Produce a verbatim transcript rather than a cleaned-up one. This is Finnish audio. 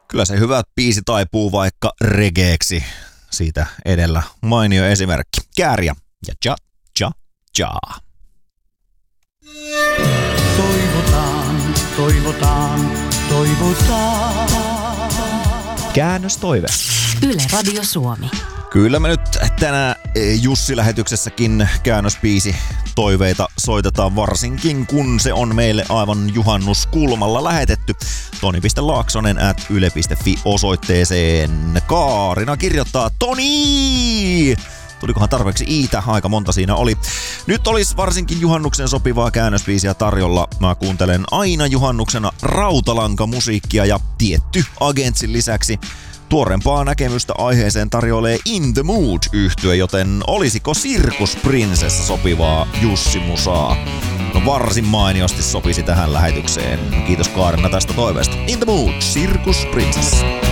Kyllä se hyvä biisi taipuu vaikka regeeksi. Siitä edellä mainio esimerkki. Kääriä ja ja ja ja. Toivotaan, toivotaan, toivotaan. Käännöstoive. Yle Radio Suomi. Kyllä me nyt tänään Jussi-lähetyksessäkin käännösbiisi toiveita soitetaan, varsinkin kun se on meille aivan juhannuskulmalla lähetetty. Toni piste laaksonen at yle piste fi osoitteeseen. Kaarina kirjoittaa Toni! Tulikohan tarpeeksi iitä? Aika monta siinä oli. Nyt olisi varsinkin juhannuksen sopivaa käännösbiisiä tarjolla. Mä kuuntelen aina juhannuksena rautalankamusiikkia ja tietty Agentsin lisäksi tuorempaa näkemystä aiheeseen tarjoilee In the Mood-yhtye, joten olisiko Sirkus Prinsessa sopivaa Jussi-musaa? No varsin mainiosti sopisi tähän lähetykseen. Kiitos Kaarina tästä toiveesta. In the Mood, Sirkus Prinsessa.